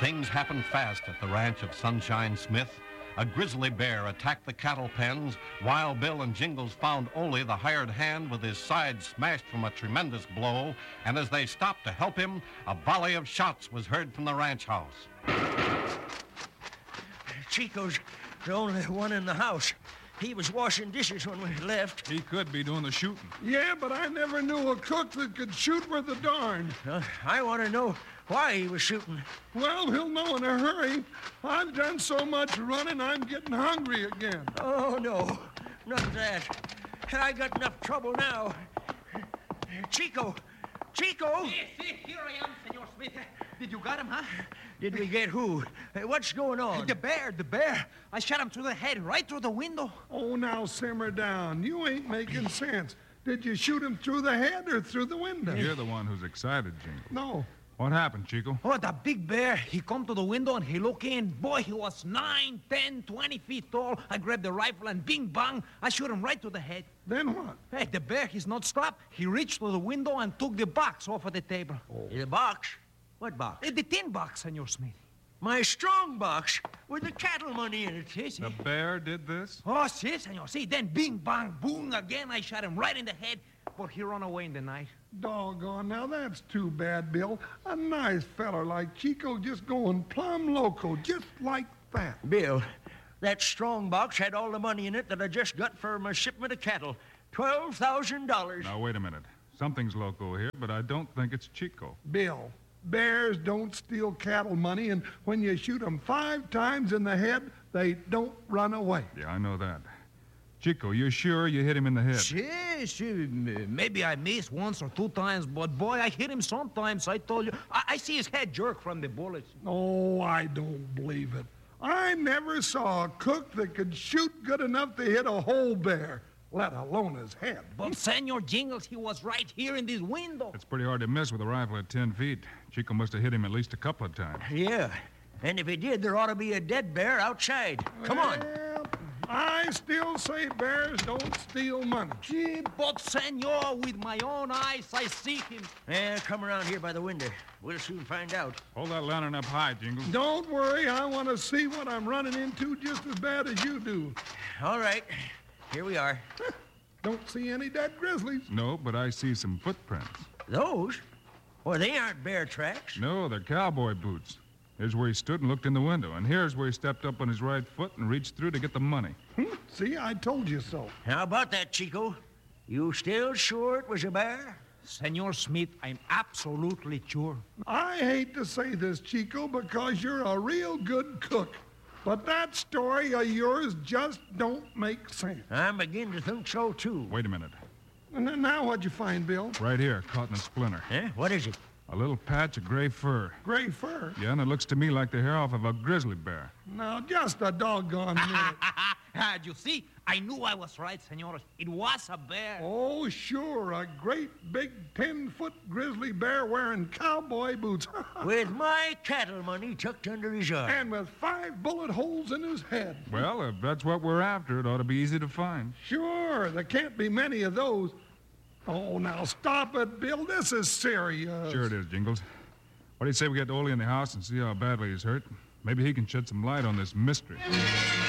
Things happened fast at the ranch of Sunshine Smith. A grizzly bear attacked the cattle pens. Wild Bill and Jingles found Ole, the hired hand, with his side smashed from a tremendous blow. And as they stopped to help him, a volley of shots was heard from the ranch house. Chico's the only one in the house. He was washing dishes when we left. He could be doing the shooting. Yeah, but I never knew a cook that could shoot worth a darn. I want to know why he was shooting. Well, he'll know in a hurry. I've done so much running, I'm getting hungry again. Oh, no, not that. I got enough trouble now. Chico! Chico! Yes, here I am, Senor Smith. Did you got him, huh? Did we get who? What's going on? The bear. I shot him through the head, right through the window. Oh, now simmer down. You ain't making sense. Did you shoot him through the head or through the window? You're the one who's excited, Jingle. No. What happened, Chico? Oh, the big bear. He come to the window and he look in. Boy, he was 9, 10, 20 feet tall. I grabbed the rifle and bing, bang. I shoot him right to the head. Then what? Hey, the bear, he's not stopped. He reached to the window and took the box off of the table. Oh. The box? What box? The tin box, Senor Smith. My strong box with the cattle money in it. Yes, The bear did this? Oh, si, senor. See, then bing, bang, boom again. I shot him right in the head, but he run away in the night. Doggone, now that's too bad, Bill. A nice feller like Chico just going plumb loco, just like that. Bill, that strong box had all the money in it that I just got for my shipment of cattle. $12,000. Now, wait a minute. Something's loco here, but I don't think it's Chico. Bill, bears don't steal cattle money, and when you shoot them 5 times in the head, they don't run away. Yeah, I know that. Chico, you sure you hit him in the head? Yes, maybe I missed once or 2 times, but boy, I hit him sometimes. I told you. I see his head jerk from the bullets. Oh, I don't believe it. I never saw a cook that could shoot good enough to hit a whole bear, let alone his head. But Senor Jingles, he was right here in this window. It's pretty hard to miss with a rifle at 10 feet. Chico must have hit him at least a couple of times. Yeah, and if he did, there ought to be a dead bear outside. Come on. Well, I still say bears don't steal money. Gee, but Senor, with my own eyes, I see him. Yeah, come around here by the window. We'll soon find out. Hold that lantern up high, Jingles. Don't worry, I want to see what I'm running into just as bad as you do. All right, here we are. Don't see any dead grizzlies. No, but I see some footprints. Those? Well, they aren't bear tracks. No, they're cowboy boots. Here's where he stood and looked in the window, and here's where he stepped up on his right foot and reached through to get the money. See, I told you so. How about that, Chico? You still sure it was a bear? Senor Smith, I'm absolutely sure. I hate to say this, Chico, because you're a real good cook. But that story of yours just don't make sense. I'm beginning to think so, too. Wait a minute. And now what'd you find, Bill? Right here, caught in a splinter. Huh? What is it? A little patch of gray fur. Gray fur. Yeah, and it looks to me like the hair off of a grizzly bear. Now, just a doggone minute. You see, I knew I was right, senores. It was a bear. Oh, sure, a great big 10-foot grizzly bear wearing cowboy boots. With my cattle money tucked under his arm. And with 5 bullet holes in his head. Well, if that's what we're after, it ought to be easy to find. Sure, there can't be many of those. Oh, now stop it, Bill. This is serious. Sure it is, Jingles. What do you say we get Ole in the house and see how badly he's hurt? Maybe he can shed some light on this mystery.